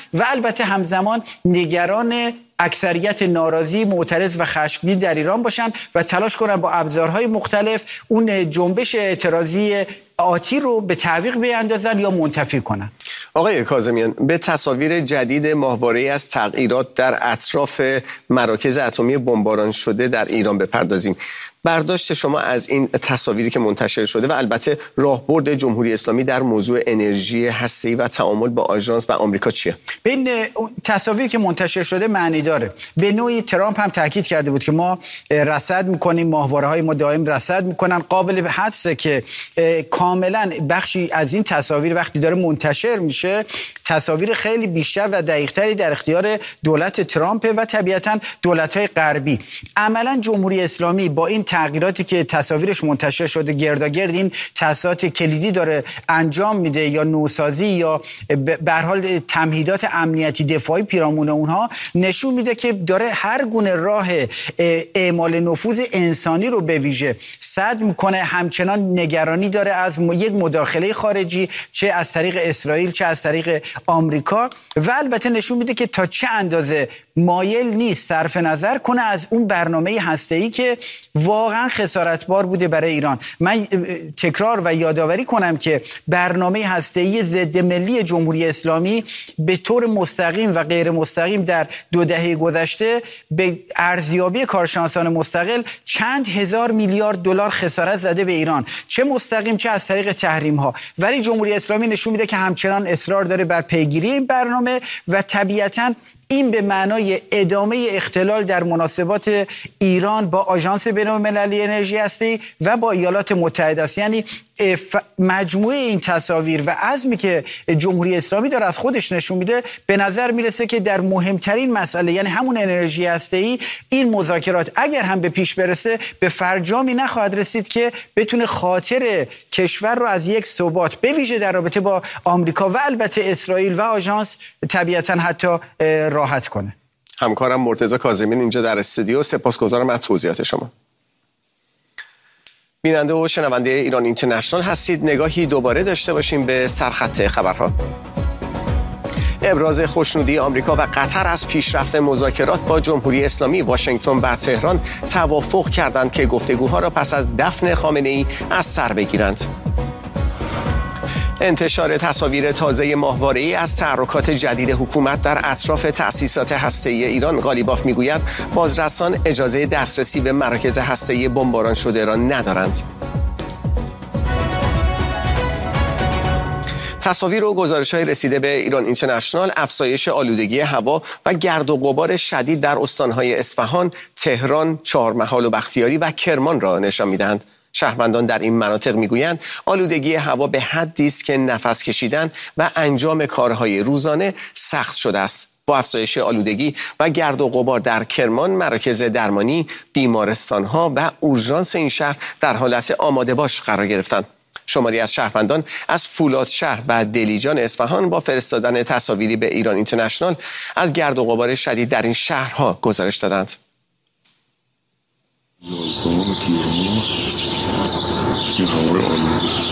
و البته همزمان نگران اکثریت ناراضی، معترض و خشمگین در ایران باشن و تلاش کنن با ابزارهای مختلف اون جنبش اعتراضی آتی رو به تعویق بیاندازن یا منتفی کنن. آقای کاظمیان، به تصاویر جدید ماهواره‌ای از تغییرات در اطراف مراکز اتمی بمباران شده در ایران بپردازیم. برداشت شما از این تصاویری که منتشر شده و البته راهبرد جمهوری اسلامی در موضوع انرژی هسته‌ای و تعامل با آژانس و آمریکا چیه؟ بین تصاویری که منتشر شده معنی داره. به نوعی ترامپ هم تاکید کرده بود که ما رصد می‌کنیم، ماهواره‌های ما دائم رصد می‌کنن. قابل حدسه که کاملا بخشی از این تصاویر وقتی داره منتشر میشه تصاویر خیلی بیشتر و دقیق‌تری در اختیار دولت ترامپ و طبیعتاً دولت‌های غربی. عملاً جمهوری اسلامی با این تغییراتی که تصاویرش منتشر شده گرداگرد این تأسیسات کلیدی داره انجام میده یا نوسازی یا به هر حال تمهیدات امنیتی دفاعی پیرامون اونها، نشون میده که داره هر گونه راه اعمال نفوذ انسانی رو به ویژه سد میکنه. همچنان نگرانی داره از یک مداخله خارجی، چه از طریق اسرائیل چه از طریق آمریکا، و البته نشون میده که تا چه اندازه مایل نیست صرف نظر کنه از اون برنامه هسته‌ای که واقعا خسارتبار بوده برای ایران. من تکرار و یادآوری کنم که برنامه هسته‌ای ضد ملی جمهوری اسلامی به طور مستقیم و غیر مستقیم در 2 دهه گذشته به ارزیابی کارشناسان مستقل چند هزار میلیارد دلار خسارت زده به ایران، چه مستقیم چه از طریق تحریم ها. ولی جمهوری اسلامی نشون میده که همچنان اصرار داره بر پیگیری این برنامه و طبیعتاً این به معنای ادامه اختلال در مناسبات ایران با آژانس بین‌المللی انرژی هسته‌ای و با ایالات متحده است. یعنی مجموعه این تصاویر و عزمی که جمهوری اسلامی داره از خودش نشون میده، به نظر میرسه که در مهمترین مسئله یعنی همون انرژی هسته‌ای این مذاکرات اگر هم به پیش برسه به فرجامی نخواهد رسید که بتونه خاطر کشور رو از یک ثبات به ویژه در رابطه با آمریکا و البته اسرائیل و آژانس طبیعتاً حتی راحت کنه. همکارم مرتضی کاظمیان اینجا در استودیو، سپاسگزارم از توضیحات شما. بیننده و شنونده ایران اینترنشنال هستید. نگاهی دوباره داشته باشیم به سرخط خبرها. ابراز خوشنودی آمریکا و قطر از پیشرفت مذاکرات با جمهوری اسلامی، واشنگتن و تهران توافق کردند که گفتگوها را پس از دفن خامنه‌ای از سر بگیرند. انتشار تصاویر تازه ماهواره‌ای از تحرکات جدید حکومت در اطراف تأسیسات هسته‌ای ایران. غالیباف میگوید بازرسان اجازه دسترسی به مراکز هسته‌ای بمباران شده را ندارند. تصاویر و گزارش‌های رسیده به ایران اینترنشنال افزایش آلودگی هوا و گرد و غبار شدید در استان‌های اصفهان، تهران، چهارمحال و بختیاری و کرمان را نشان می‌دهند. شهروندان در این مناطق میگویند آلودگی هوا به حدی است که نفس کشیدن و انجام کارهای روزانه سخت شده است. با افزایش آلودگی و گرد و غبار در کرمان، مراکز درمانی، بیمارستان‌ها و اورژانس این شهر در حالت آماده باش قرار گرفتند. شماری از شهروندان از فولادشهر و دلیجان اصفهان با فرستادن تصاویری به ایران اینترنشنال از گرد و غبار شدید در این شهرها گزارش دادند.